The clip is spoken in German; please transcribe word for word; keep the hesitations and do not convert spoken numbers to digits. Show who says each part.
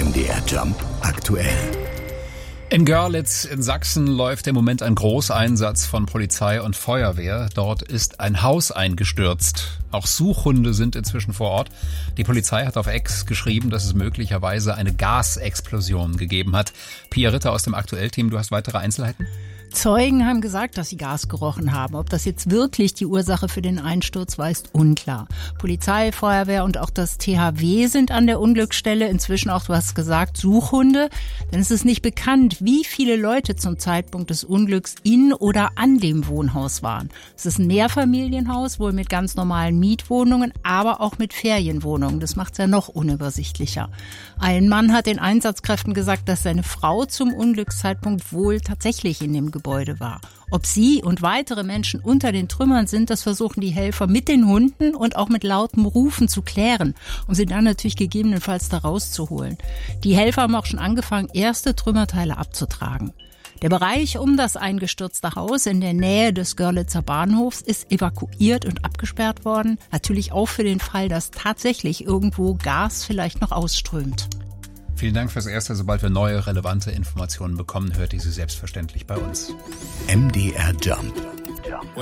Speaker 1: M D R Jump aktuell.
Speaker 2: In Görlitz in Sachsen läuft im Moment ein Großeinsatz von Polizei und Feuerwehr. Dort ist ein Haus eingestürzt. Auch Suchhunde sind inzwischen vor Ort. Die Polizei hat auf X geschrieben, dass es möglicherweise eine Gasexplosion gegeben hat. Pia Ritter aus dem Aktuell-Team, du hast weitere Einzelheiten?
Speaker 3: Zeugen haben gesagt, dass sie Gas gerochen haben. Ob das jetzt wirklich die Ursache für den Einsturz war, ist unklar. Polizei, Feuerwehr und auch das T H W sind an der Unglücksstelle. Inzwischen auch, du hast gesagt, Suchhunde. Denn es ist nicht bekannt, wie viele Leute zum Zeitpunkt des Unglücks in oder an dem Wohnhaus waren. Es ist ein Mehrfamilienhaus, wohl mit ganz normalen Mietwohnungen, aber auch mit Ferienwohnungen. Das macht es ja noch unübersichtlicher. Ein Mann hat den Einsatzkräften gesagt, dass seine Frau zum Unglückszeitpunkt wohl tatsächlich in dem Gebäude war. Ob sie und weitere Menschen unter den Trümmern sind, das versuchen die Helfer mit den Hunden und auch mit lautem Rufen zu klären, um sie dann natürlich gegebenenfalls da rauszuholen. Die Helfer haben auch schon angefangen, erste Trümmerteile abzutragen. Der Bereich um das eingestürzte Haus in der Nähe des Görlitzer Bahnhofs ist evakuiert und abgesperrt worden. Natürlich auch für den Fall, dass tatsächlich irgendwo Gas vielleicht noch ausströmt.
Speaker 2: Vielen Dank fürs Erste. Sobald wir neue, relevante Informationen bekommen, hört ihr sie selbstverständlich bei uns.
Speaker 1: M D R Jump.